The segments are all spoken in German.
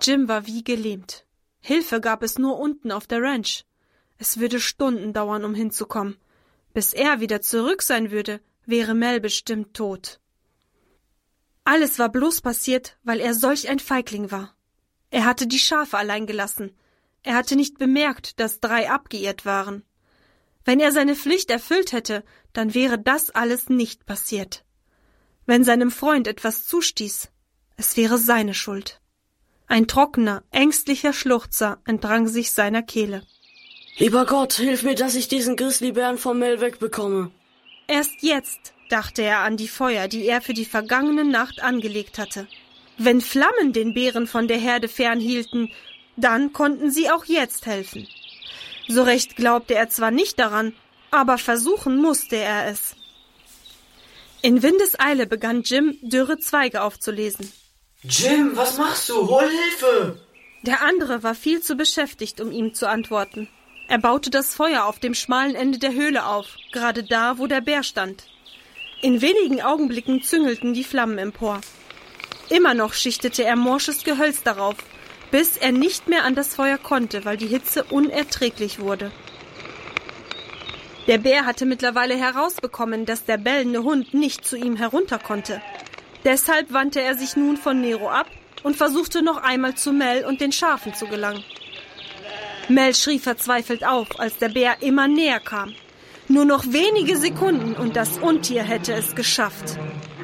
Jim war wie gelähmt. Hilfe gab es nur unten auf der Ranch. Es würde Stunden dauern, um hinzukommen. Bis er wieder zurück sein würde, wäre Mel bestimmt tot. Alles war bloß passiert, weil er solch ein Feigling war. Er hatte die Schafe allein gelassen. Er hatte nicht bemerkt, dass 3 abgeirrt waren. Wenn er seine Pflicht erfüllt hätte, dann wäre das alles nicht passiert. Wenn seinem Freund etwas zustieß, es wäre seine Schuld. Ein trockener, ängstlicher Schluchzer entrang sich seiner Kehle. Lieber Gott, hilf mir, dass ich diesen Grizzlybären vom Mel wegbekomme. Erst jetzt dachte er an die Feuer, die er für die vergangene Nacht angelegt hatte. Wenn Flammen den Bären von der Herde fernhielten, dann konnten sie auch jetzt helfen. So recht glaubte er zwar nicht daran, aber versuchen musste er es. In Windeseile begann Jim, dürre Zweige aufzulesen. Jim, was machst du? Hol Hilfe! Der andere war viel zu beschäftigt, um ihm zu antworten. Er baute das Feuer auf dem schmalen Ende der Höhle auf, gerade da, wo der Bär stand. In wenigen Augenblicken züngelten die Flammen empor. Immer noch schichtete er morsches Gehölz darauf, bis er nicht mehr an das Feuer konnte, weil die Hitze unerträglich wurde. Der Bär hatte mittlerweile herausbekommen, dass der bellende Hund nicht zu ihm herunter konnte. Deshalb wandte er sich nun von Nero ab und versuchte noch einmal zu Mel und den Schafen zu gelangen. Mel schrie verzweifelt auf, als der Bär immer näher kam. Nur noch wenige Sekunden und das Untier hätte es geschafft.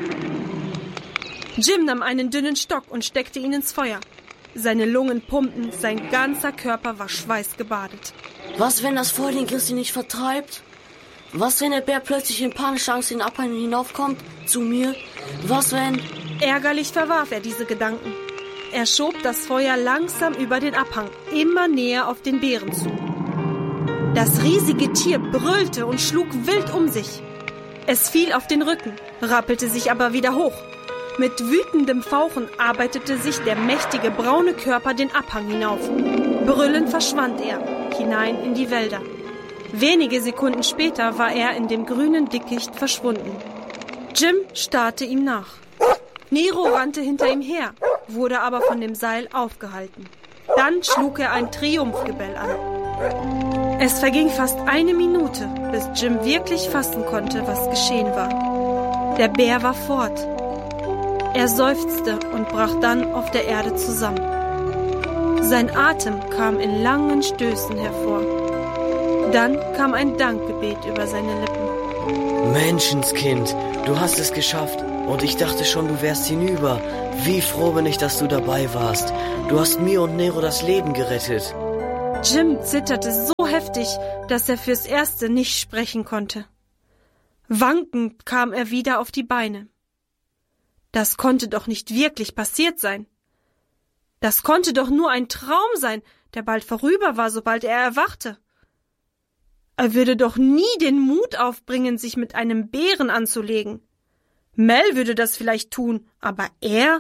Jim nahm einen dünnen Stock und steckte ihn ins Feuer. Seine Lungen pumpten, sein ganzer Körper war schweißgebadet. Was, wenn das Feuer den Grizzly nicht vertreibt? Was, wenn der Bär plötzlich in panischer Angst den Abhang hinaufkommt? Zu mir? Was, wenn... Ärgerlich verwarf er diese Gedanken. Er schob das Feuer langsam über den Abhang, immer näher auf den Bären zu. Das riesige Tier brüllte und schlug wild um sich. Es fiel auf den Rücken, rappelte sich aber wieder hoch. Mit wütendem Fauchen arbeitete sich der mächtige braune Körper den Abhang hinauf. Brüllend verschwand er, hinein in die Wälder. Wenige Sekunden später war er in dem grünen Dickicht verschwunden. Jim starrte ihm nach. Nero rannte hinter ihm her, wurde aber von dem Seil aufgehalten. Dann schlug er ein Triumphgebell an. Es verging fast 1 Minute, bis Jim wirklich fassen konnte, was geschehen war. Der Bär war fort. Er seufzte und brach dann auf der Erde zusammen. Sein Atem kam in langen Stößen hervor. Dann kam ein Dankgebet über seine Lippen. Menschenskind, du hast es geschafft. Und ich dachte schon, du wärst hinüber. Wie froh bin ich, dass du dabei warst. Du hast mir und Nero das Leben gerettet. Jim zitterte so heftig, dass er fürs Erste nicht sprechen konnte. Wankend kam er wieder auf die Beine. Das konnte doch nicht wirklich passiert sein. Das konnte doch nur ein Traum sein, der bald vorüber war, sobald er erwachte. Er würde doch nie den Mut aufbringen, sich mit einem Bären anzulegen. Mel würde das vielleicht tun, aber er?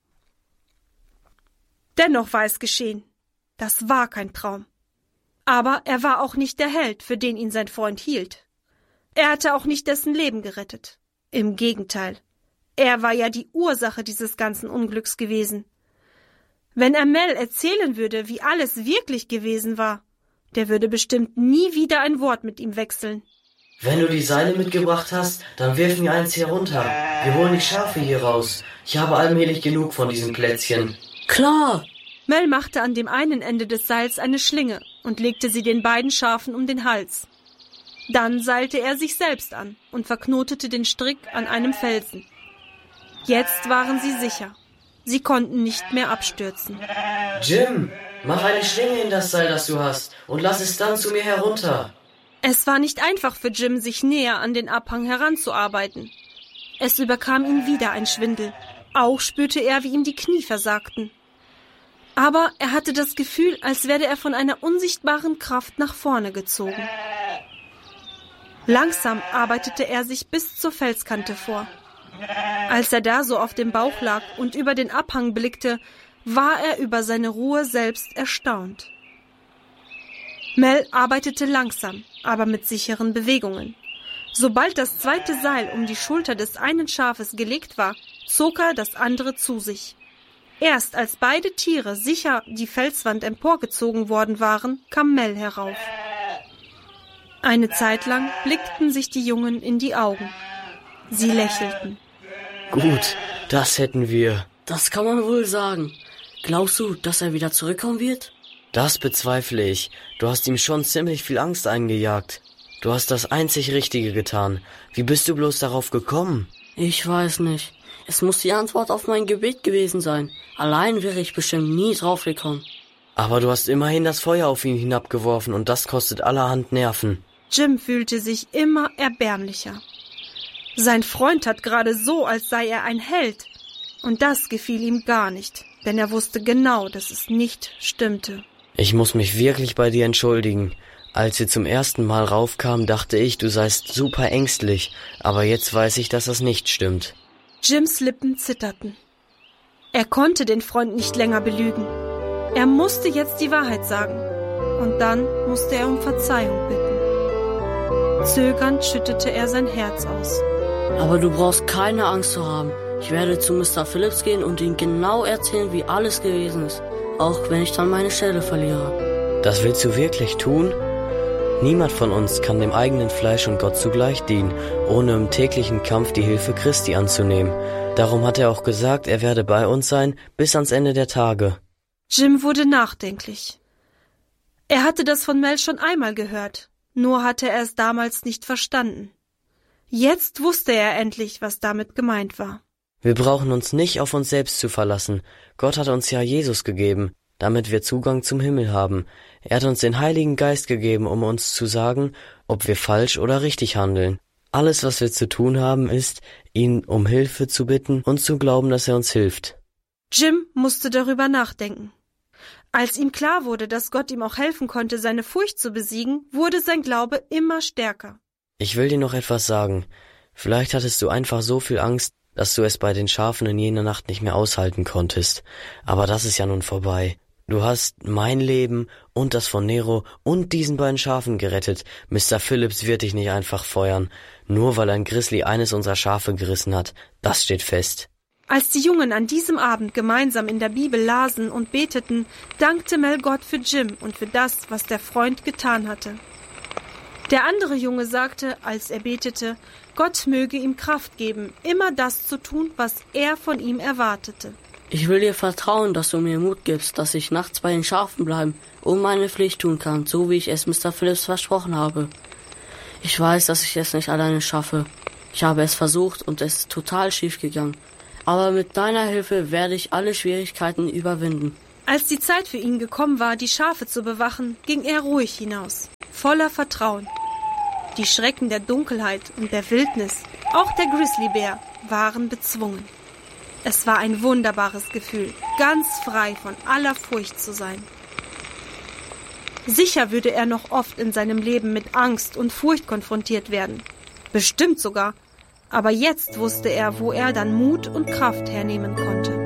Dennoch war es geschehen. Das war kein Traum. Aber er war auch nicht der Held, für den ihn sein Freund hielt. Er hatte auch nicht dessen Leben gerettet. Im Gegenteil. Er war ja die Ursache dieses ganzen Unglücks gewesen. Wenn er Mel erzählen würde, wie alles wirklich gewesen war, der würde bestimmt nie wieder ein Wort mit ihm wechseln. Wenn du die Seile mitgebracht hast, dann wirf mir eins hier runter. Wir holen die Schafe hier raus. Ich habe allmählich genug von diesen Plätzchen. Klar! Mel machte an dem einen Ende des Seils eine Schlinge und legte sie den beiden Schafen um den Hals. Dann seilte er sich selbst an und verknotete den Strick an einem Felsen. Jetzt waren sie sicher. Sie konnten nicht mehr abstürzen. Jim, mach eine Schlinge in das Seil, das du hast, und lass es dann zu mir herunter. Es war nicht einfach für Jim, sich näher an den Abhang heranzuarbeiten. Es überkam ihn wieder ein Schwindel. Auch spürte er, wie ihm die Knie versagten. Aber er hatte das Gefühl, als werde er von einer unsichtbaren Kraft nach vorne gezogen. Langsam arbeitete er sich bis zur Felskante vor. Als er da so auf dem Bauch lag und über den Abhang blickte, war er über seine Ruhe selbst erstaunt. Mel arbeitete langsam, aber mit sicheren Bewegungen. Sobald das zweite Seil um die Schulter des einen Schafes gelegt war, zog er das andere zu sich. Erst als beide Tiere sicher die Felswand emporgezogen worden waren, kam Mel herauf. Eine Zeit lang blickten sich die Jungen in die Augen. Sie lächelten. Gut, das hätten wir. Das kann man wohl sagen. Glaubst du, dass er wieder zurückkommen wird? Das bezweifle ich. Du hast ihm schon ziemlich viel Angst eingejagt. Du hast das einzig Richtige getan. Wie bist du bloß darauf gekommen? Ich weiß nicht. Es muss die Antwort auf mein Gebet gewesen sein. Allein wäre ich bestimmt nie drauf gekommen. Aber du hast immerhin das Feuer auf ihn hinabgeworfen und das kostet allerhand Nerven. Jim fühlte sich immer erbärmlicher. Sein Freund tat gerade so, als sei er ein Held. Und das gefiel ihm gar nicht, denn er wusste genau, dass es nicht stimmte. Ich muss mich wirklich bei dir entschuldigen. Als wir zum ersten Mal raufkamen, dachte ich, du seist super ängstlich. Aber jetzt weiß ich, dass das nicht stimmt. Jims Lippen zitterten. Er konnte den Freund nicht länger belügen. Er musste jetzt die Wahrheit sagen. Und dann musste er um Verzeihung bitten. Zögernd schüttete er sein Herz aus. Aber du brauchst keine Angst zu haben. Ich werde zu Mr. Phillips gehen und ihm genau erzählen, wie alles gewesen ist. Auch wenn ich dann meine Stelle verliere. Das willst du wirklich tun? Niemand von uns kann dem eigenen Fleisch und Gott zugleich dienen, ohne im täglichen Kampf die Hilfe Christi anzunehmen. Darum hat er auch gesagt, er werde bei uns sein, bis ans Ende der Tage. Jim wurde nachdenklich. Er hatte das von Mel schon einmal gehört, nur hatte er es damals nicht verstanden. Jetzt wusste er endlich, was damit gemeint war. Wir brauchen uns nicht auf uns selbst zu verlassen. Gott hat uns ja Jesus gegeben, damit wir Zugang zum Himmel haben. Er hat uns den Heiligen Geist gegeben, um uns zu sagen, ob wir falsch oder richtig handeln. Alles, was wir zu tun haben, ist, ihn um Hilfe zu bitten und zu glauben, dass er uns hilft. Jim musste darüber nachdenken. Als ihm klar wurde, dass Gott ihm auch helfen konnte, seine Furcht zu besiegen, wurde sein Glaube immer stärker. Ich will dir noch etwas sagen. Vielleicht hattest du einfach so viel Angst, dass du es bei den Schafen in jener Nacht nicht mehr aushalten konntest. Aber das ist ja nun vorbei. Du hast mein Leben und das von Nero und diesen beiden Schafen gerettet. Mr. Phillips wird dich nicht einfach feuern, nur weil ein Grizzly eines unserer Schafe gerissen hat. Das steht fest. Als die Jungen an diesem Abend gemeinsam in der Bibel lasen und beteten, dankte Mel Gott für Jim und für das, was der Freund getan hatte. Der andere Junge sagte, als er betete, Gott möge ihm Kraft geben, immer das zu tun, was er von ihm erwartete. Ich will dir vertrauen, dass du mir Mut gibst, dass ich nachts bei den Schafen bleiben und meine Pflicht tun kann, so wie ich es Mr. Phillips versprochen habe. Ich weiß, dass ich es nicht alleine schaffe. Ich habe es versucht und es ist total schief gegangen. Aber mit deiner Hilfe werde ich alle Schwierigkeiten überwinden. Als die Zeit für ihn gekommen war, die Schafe zu bewachen, ging er ruhig hinaus, voller Vertrauen. Die Schrecken der Dunkelheit und der Wildnis, auch der Grizzlybär, waren bezwungen. Es war ein wunderbares Gefühl, ganz frei von aller Furcht zu sein. Sicher würde er noch oft in seinem Leben mit Angst und Furcht konfrontiert werden. Bestimmt sogar. Aber jetzt wusste er, wo er dann Mut und Kraft hernehmen konnte.